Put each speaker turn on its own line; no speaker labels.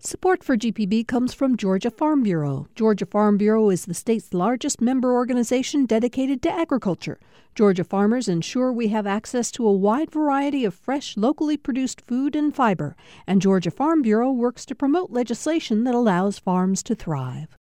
Support for GPB comes from Georgia Farm Bureau. Georgia Farm Bureau is the state's largest member organization dedicated to agriculture. Georgia farmers ensure we have access to a wide variety of fresh, locally produced food and fiber. And Georgia Farm Bureau works to promote legislation that allows farms to thrive.